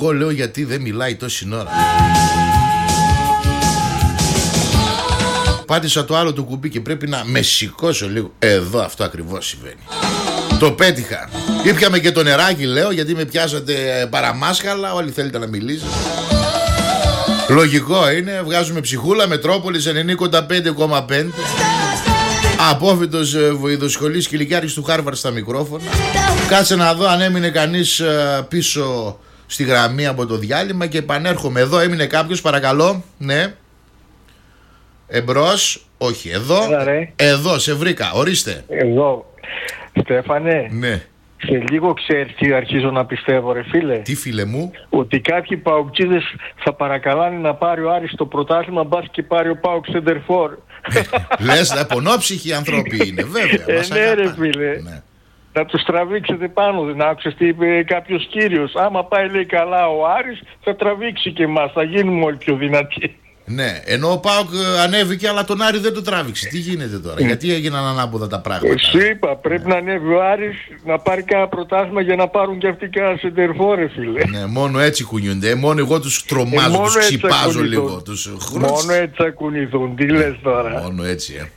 εγώ λέω γιατί δεν μιλάει τόση ώρα. Πάτησα το άλλο το κουμπί και πρέπει να με σηκώσω λίγο. Εδώ αυτό ακριβώς συμβαίνει. Το πέτυχα. Ήπιαμε και το νεράκι, λέω, γιατί με πιάσατε παραμάσχαλα. Όλοι θέλετε να μιλήσετε. Λογικό είναι. Βγάζουμε ψυχούλα. Μετρόπολης 95,5. Απόφοιτος βοηδοσχολής Κιλικιάρχης του Χάρβαρντ στα μικρόφωνα. Κάτσε να δω αν έμεινε κανείς πίσω στη γραμμή από το διάλειμμα και επανέρχομαι. Εδώ έμεινε κάποιος, παρακαλώ. Ναι. Εμπρός. Όχι, εδώ. Εδώ, σε βρήκα. Ορίστε. Εδώ. Στέφανε. Ναι. Σε λίγο ξέρεις τι αρχίζω να πιστεύω, ρε φίλε. Τι, φίλε μου? Ότι κάποιοι παουκτζίδες θα παρακαλάνε να πάρει ο Άρης το πρωτάθλημα, μπας και πάρει ο ΠΑΟΚ σεντερφόρ. Λες, πονόψυχοι άνθρωποι είναι, βέβαια. Ναι, ρε φίλε. Ναι. Να τους τραβήξετε πάνω, δεν άκουσες τι είπε κάποιος κύριος. Άμα πάει, λέει, καλά ο Άρης, θα τραβήξει και εμάς, θα γίνουμε όλοι πιο δυνατοί. Ναι, ενώ ο ΠΑΟΚ ανέβηκε, αλλά τον Άρη δεν το τράβηξε. Τι γίνεται τώρα, γιατί έγιναν ανάποδα τα πράγματα? Σου είπα, πρέπει να ανέβει ο Άρης να πάρει κάνα πρωτάθλημα για να πάρουν και αυτοί κάνα σεντερφόρ, ρε φίλε. Ναι, μόνο έτσι κουνιούνται. Μόνο εγώ τους τρομάζω, τους ξυπάζω λίγο. Μόνο έτσι θα κουνηθούν. Τι λες τώρα? Μόνο έτσι,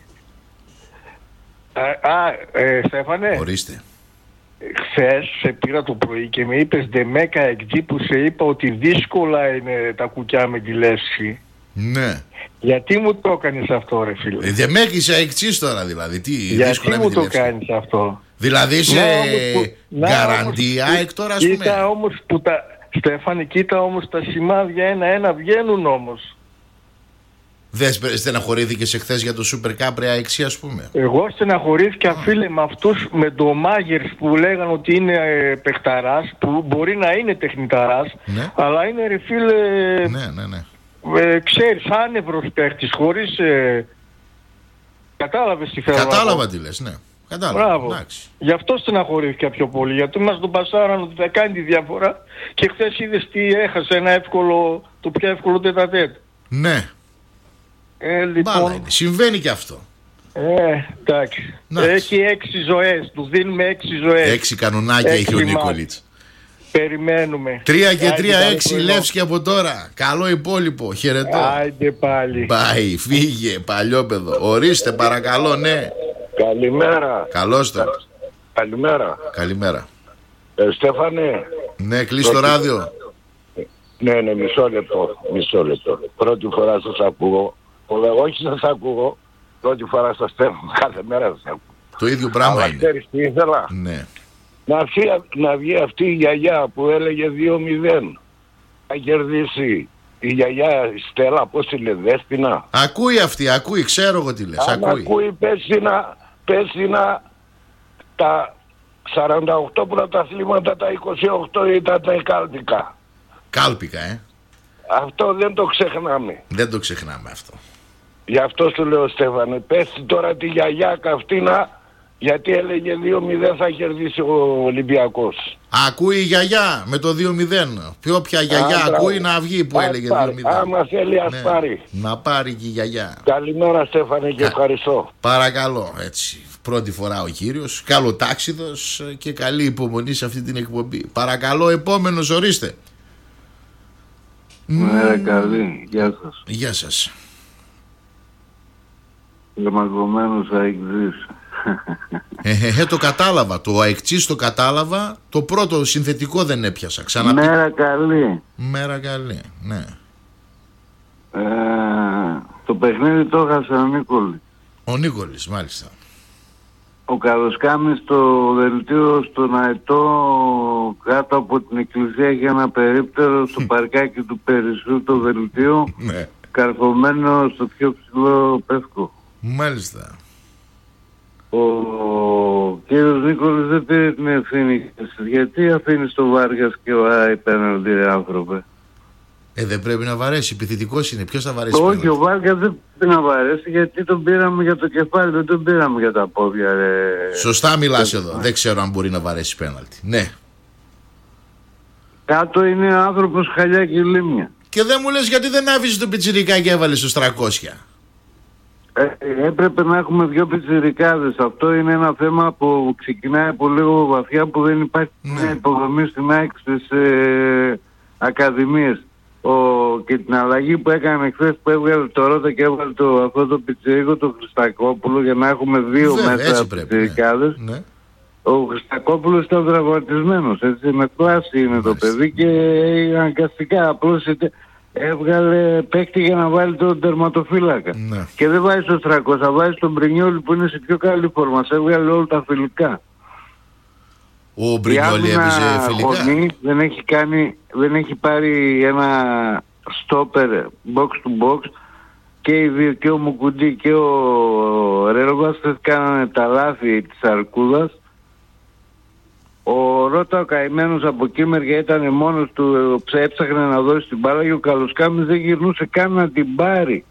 Στέφανε. Ορίστε. Χθες σε πήρα το πρωί και με είπες Ντεμέκα εκτζή που σε είπα ότι δύσκολα είναι τα κουκιά με τη λέξη. Ναι. Γιατί μου το έκανες αυτό, ρε φίλε? Δεν με έχεις αεξής τώρα, δηλαδή. Τι, γιατί μου το κάνεις αυτό? Δηλαδή σε γκαραντία εκ τώρα, ας πούμε. Κοίτα όμως που Στέφανε, κοίτα όμως τα σημάδια ένα-ένα βγαίνουν όμως. Δεν στεναχωρήθηκες εχθές για το Super Cup ρε αεξή, ας πούμε? Εγώ στεναχωρήθηκα, φίλε, με αυτούς, με το Μάγερς που λέγανε ότι είναι παιχταράς, που μπορεί να είναι τεχνηταράς, ναι. Αλλά είναι, ρε φίλε, ναι. Ξέρεις, άνευρος παίχτης, χωρίς... κατάλαβες τι θέλω? Κατάλαβα τι λες, ναι. Κατάλαβα. Μπράβο. Γι' αυτό στεναχωρήθηκα πιο πολύ, γιατί μας τον πασάραν ότι θα κάνει τη διαφορά και χθες είδες τι έχασε, το πιο εύκολο τετατέτ. Ναι. Λοιπόν... Μπάλα είναι. Συμβαίνει και αυτό. Εντάξει. Έχει 6 ζωές, του δίνουμε 6 ζωές. 6 κανονάκια έχει ο Νίκολιτς. Περιμένουμε. 3 και 3, 6 Λεύσκη από τώρα. Καλό υπόλοιπο. Χαιρετώ. Άιντε πάλι. Πάει, φύγε, παλιόπαιδο. Ορίστε, παρακαλώ, ναι. Καλημέρα. Καλώς το. Καλημέρα. Στέφανε. Ναι, κλείσει το ράδιο. Ναι, μισό λεπτό. Πρώτη φορά σας ακούω. Όχι σας ακούω. Πρώτη φορά σας στέλνω. Κάθε μέρα σας ακούω. Το ίδιο πράγμα είναι. Ξέρεις τι ήθελα? Ναι. Να βγει αυτή η γιαγιά που έλεγε 2-0. Θα κερδίσει η γιαγιά η Στέλλα, πώς είναι, Δέσποινα. Ακούει αυτή, ακούει, ξέρω εγώ τι λες. Ακούει, πέσει να τα 48 πρωταθλήματα, τα 28 ήταν τα κάλπικα. Κάλπικα, Αυτό δεν το ξεχνάμε. Δεν το ξεχνάμε αυτό. Γι' αυτό σου λέω, Στέφανε, πέσει τώρα τη γιαγιά Καυτίνα, γιατί έλεγε 2-0 θα κερδίσει ο Ολυμπιακός. Ακούει η γιαγιά με το 2-0. Όποια γιαγιά ακούει να βγει που έλεγε 2-0. Άμα θέλει ας πάρει. Να πάρει και η γιαγιά. Καλημέρα, Στέφανε, και ευχαριστώ. Παρακαλώ, έτσι. Πρώτη φορά ο κύριος, καλοτάξιδος και καλή υπομονή σε αυτή την εκπομπή. Παρακαλώ, επόμενος, ορίστε. Μέρα καλή, γεια σας. Γεια σας. Λεμαγκωμένος αεξής. Το κατάλαβα, το αεξής το κατάλαβα. Το πρώτο συνθετικό δεν έπιασα. Μέρα καλή. Μέρα καλή, ναι. Το παιχνίδι το έχασε ο Νίκολης. Ο Νίκολης, μάλιστα. Ο Καλοσκάμης στο δελτίο στον Αετό κάτω από την εκκλησία έχει ένα περίπτερο στο παρκάκι του Περισσού το δελτίο, καρφωμένο στο πιο ψηλό πεύκο. Μάλιστα. Ο κύριος Νίκολης δεν πήρε την ευθύνη. Γιατί αφήνεις το Βάργας και ο Άι πέναλτι, ρε άνθρωπε? Δεν πρέπει να βαρέσει, επιθετικός είναι. Ποιος θα βαρέσει? Όχι, ο Βάργας δεν πρέπει να βαρέσει, γιατί τον πήραμε για το κεφάλι, δεν τον πήραμε για τα πόδια, ρε. Σωστά μιλάς εδώ. Δεν ξέρω αν μπορεί να βαρέσει πέναλτι. Ναι. Κάτω είναι άνθρωπος χαλιά και λίμνια. Και δεν μου λες γιατί δεν άφησες το πιτσιρικά και έβαλες στους 300? Έπρεπε να έχουμε 2 πιτσιρικάδες. Αυτό είναι ένα θέμα που ξεκινάει από λίγο βαθιά, που δεν υπάρχει μια υποδομή στην ΑΕΚ ακαδημίες. Και την αλλαγή που έκανε χθες που έβγαλε το Ρώτα και έβγαλε αυτό το πιτσιρίκο το Χριστακόπουλο για να έχουμε δύο μέσα πιτσιρικάδες. Ναι. Ο Χριστακόπουλος ήταν τραυματισμένος, έτσι, με κλάση είναι το παιδί και αναγκαστικά απλώς έβγαλε παίκτη για να βάλει τον τερματοφύλακα. Ναι. Και δεν βάζει στο Στρακώσα, βάζει τον Μπρινιόλι που είναι σε πιο καλή φόρμα, σε έβγαλε όλα τα φιλικά. Ο Μπρινιόλι έπαιζε φιλικά. Δεν έχει πάρει ένα στόπερ box to box και οι δύο, και ο Μουκουντή και ο Ρέλβας κάνανε τα λάθη της αρκούδας. Ο Ρώτα ο καημένος από εκεί μεριά ήταν μόνος του, έψαχνε να δώσει την μπάλα και ο Καλοσκάμης δεν γυρνούσε καν να την πάρει.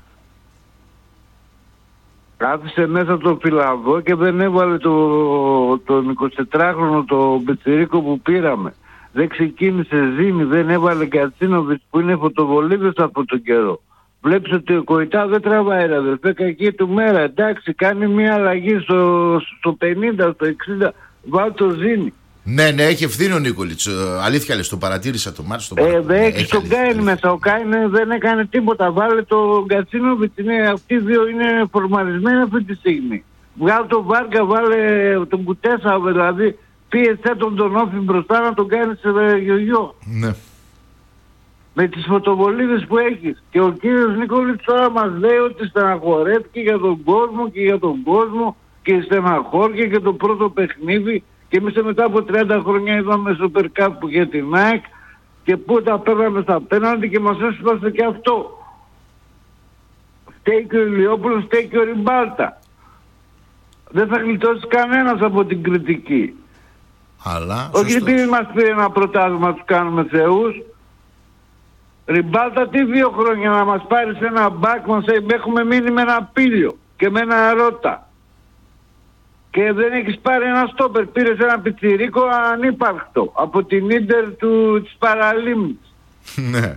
Άφησε μέσα τον Φιλανδό και δεν έβαλε τον 24χρονο το Μπετσερίκο που πήραμε. Δεν ξεκίνησε Ζήνη, δεν έβαλε Κατσίνοβιτς που είναι φωτοβολίδες από τον καιρό. Βλέπεις ότι ο Κοϊτά δεν τραβάει ρε αδελφέ, κακή του μέρα, εντάξει, κάνει μια αλλαγή στο 50, στο 60, βάλει το Ζήνη. Ναι, έχει ευθύνη ο Νίκολιτς. Αλήθεια λες, το παρατήρησα το μάτι. Έχει τον Κάιν μέσα. Ο Κάιν δεν έκανε τίποτα. Βάλε τον Κατσίνοβιτς. Αυτοί οι δύο είναι φορμαρισμένοι αυτή τη στιγμή. Βγάλε τον Βάρκα, βάλε τον Κουτέσα. Δηλαδή πίεσε τον Όφη μπροστά να τον κάνει σε γιογιό. Ναι. Με τις φωτοβολίδες που έχεις. Και ο κύριος Νίκολιτς τώρα μας λέει ότι στεναχωρέθηκε για τον κόσμο και για τον κόσμο και στεναχώρηκε και το πρώτο παιχνίδι. Και εμείς μετά από 30 χρόνια είδαμε Super Cup για την ΑΕΚ και πού τα παίρναμε στα πέναντι και μας έσπασε και αυτό. Φταίει και ο Ηλιόπουλος, φταίει και ο Ριμπάλτα. Δεν θα γλιτώσει κανένας από την κριτική. Αλλά, όχι επειδή μας πήρε ένα πρωτάθλημα τους κάνουμε θεούς. Ριμπάλτα τι 2 χρόνια να μας πάρεις ένα μπακ μας, έχουμε μείνει με ένα Πίλιο και με ένα Ρώτα. Και δεν έχεις πάρει ένα στόπερ, πήρες ένα πιτσιρίκο ανύπαρκτο από την Ίντερ της Παραλίμνης. Ναι.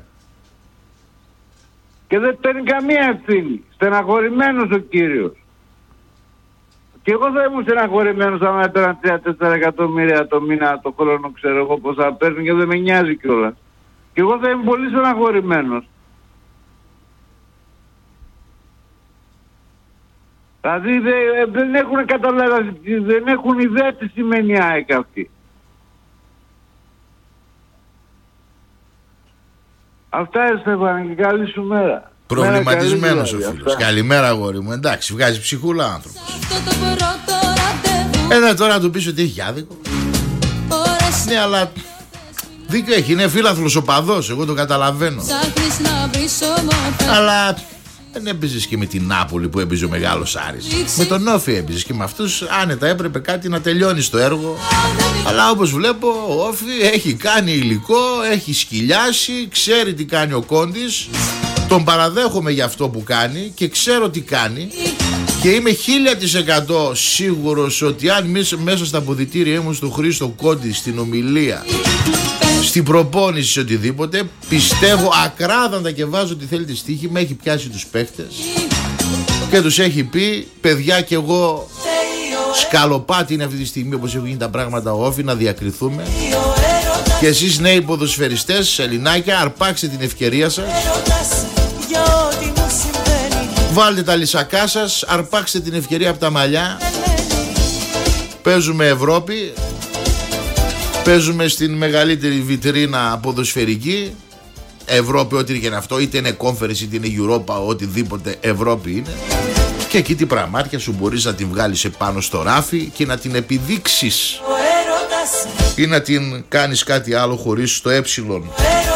Και δεν παίρνει καμία ευθύνη. Στεναχωρημένος ο κύριος. Και εγώ θα ήμουν στεναχωρημένος άμα έπαιρνα 3-4 εκατομμύρια το μήνα το χρόνο, ξέρω εγώ πώς θα παίρνει και δεν με νοιάζει κιόλας. Και εγώ θα είμαι πολύ στεναχωρημένος. Δηλαδή δεν έχουν καταλάβει, δεν έχουν ιδέα τι σημαίνει ΑΕΚ αυτή. Αυτά Στέφανε και καλή σου μέρα. Προβληματισμένος ο φίλος. Καλημέρα αγόρι μου. Εντάξει, βγάζει ψυχούλα άνθρωπος. Τώρα να του πεις ότι έχει άδικο. Ναι, αλλά δίκιο έχει, είναι φίλαθλος οπαδός, εγώ το καταλαβαίνω. Αλλά δεν έπαιζες και με την Νάπολη που έπαιζε ο μεγάλος Άρης. Με τον Όφη έπαιζες και με αυτούς άνετα έπρεπε κάτι να τελειώνει το έργο. Αλλά όπως βλέπω ο Όφη έχει κάνει υλικό, έχει σκυλιάσει, ξέρει τι κάνει ο Κόντης. Τον παραδέχομαι για αυτό που κάνει και ξέρω τι κάνει. Και είμαι 1000% σίγουρος ότι αν μέσα στα αποδυτήρια ήμουν στο Χρήστο Κόντι, στην ομιλία, στην προπόνηση, σε οτιδήποτε, πιστεύω ακράδαντα και βάζω ότι θέλει τη στοίχη, με έχει πιάσει τους παίχτες και τους έχει πει παιδιά και εγώ σκαλοπάτι είναι αυτή τη στιγμή όπως έχουν γίνει τα πράγματα ο Όφη, να διακριθούμε και εσείς νέοι ποδοσφαιριστές Ελληνάκια αρπάξτε την ευκαιρία σας, βάλτε τα λυσακά σας, αρπάξτε την ευκαιρία από τα μαλλιά, παίζουμε Ευρώπη, παίζουμε στην μεγαλύτερη βιτρίνα ποδοσφαιρική Ευρώπη, ό,τι και είναι αυτό, είτε είναι conference είτε είναι Europa, οτιδήποτε Ευρώπη είναι. Και εκεί την πραμάτια σου μπορείς να την βγάλεις επάνω στο ράφι και να την επιδείξεις ή να την κάνεις κάτι άλλο χωρίς το έψιλον.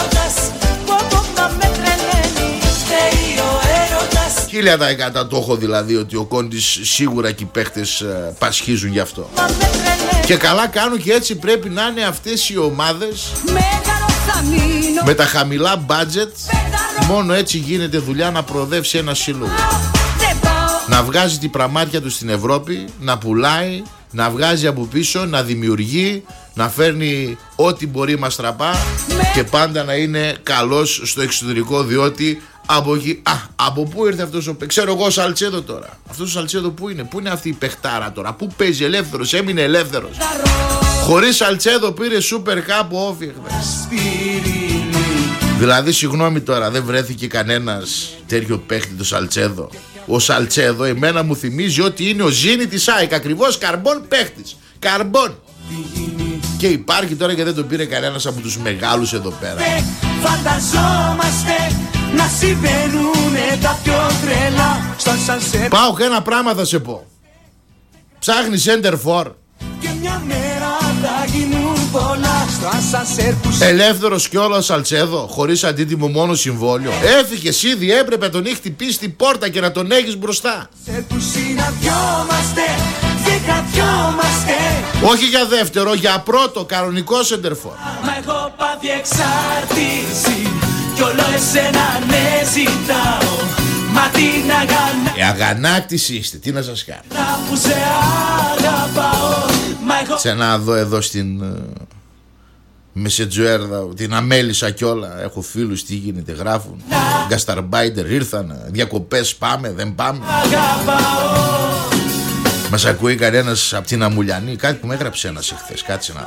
1000% το έχω δηλαδή ότι ο Κόντης σίγουρα και οι παίχτες πασχίζουν γι' αυτό. Και καλά κάνουν και έτσι πρέπει να είναι αυτές οι ομάδες με τα χαμηλά budget. Μόνο έτσι γίνεται δουλειά να προοδεύσει ένα σύλλογο. Να βγάζει την πραμάτια του στην Ευρώπη, να πουλάει, να βγάζει από πίσω, να δημιουργεί, να φέρνει ό,τι μπορεί μαστραπά και πάντα να είναι καλός στο εξωτερικό, διότι από εκεί, από πού ήρθε αυτός ο ξέρω εγώ Σαλτσέδο τώρα. Αυτός ο Σαλτσέδο πού είναι αυτή η παιχτάρα τώρα, πού παίζει ελεύθερος, έμεινε ελεύθερος. Χωρίς Σαλτσέδο πήρε Super Cup ο Όφη χθες. Δηλαδή συγγνώμη τώρα, δεν βρέθηκε κανένας τέτοιο παίχτη το Σαλτσέδο? Ο Σαλτσέδο εμένα μου θυμίζει ότι είναι ο Ζήνη της ΑΕΚ, ακριβώς καρμπών παίχτης. Καρμπών. Και υπάρχει τώρα και δεν τον πήρε κανένας από τους μεγάλους εδώ πέρα. Φανταζόμαστε να συμβαίνουνε τα πιο τρελά. Πάω και ένα πράγμα θα σε πω. Ψάχνει center for. Και μια μέρα θα γίνουν πολλά στο ασανσέρ που... Ελεύθερος κιόλας Σαλτσέδο, χωρίς αντίτιμο, μόνο συμβόλαιο. Έφυγες ήδη, έπρεπε τον έχει χτυπήσει την πόρτα και να τον έχεις μπροστά. Όχι για δεύτερο, για πρώτο, κανονικό center for. Μα έχω πάθει εξάρτηση κι όλο εσένα ναι ζητάω. Μα την αγανάκτηση είστε, τι να σας κάνω. Σε να δω εδώ στην Μεσετζουέρδα, την αμέλησα κιόλα. Έχω φίλους, τι γίνεται, γράφουν. Γκασταρμπάιντερ ήρθαν, διακοπές πάμε, δεν πάμε. Μας ακούει κανένας από την Αμουλιανή? Κάτι που με έγραψε ένας εχθές, κάτσε να δω.